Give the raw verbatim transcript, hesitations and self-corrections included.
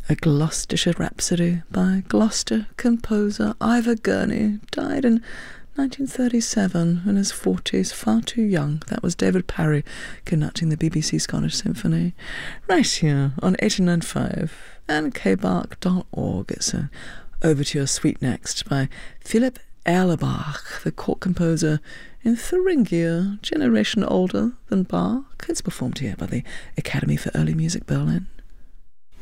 A Gloucestershire Rhapsody by Gloucester composer Ivor Gurney, died in nineteen thirty-seven in his forties, far too young. That was David Parry conducting the B B C Scottish Symphony. Right here on eighty-nine point five and k bark dot org. It's an overture Suite Next by Philipp Erlebach, the court composer in Thuringia, generation older than Bach. It's performed here by the Academy for Early Music Berlin.